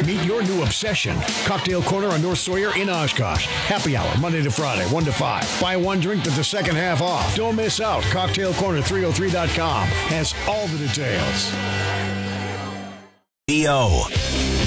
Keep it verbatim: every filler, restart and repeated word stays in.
Meet your new obsession. Cocktail Corner on North Sawyer in Oshkosh. Happy hour, Monday to Friday, one to five. Buy one drink with the second half off. Don't miss out. cocktail corner three oh three dot com has all the details. B O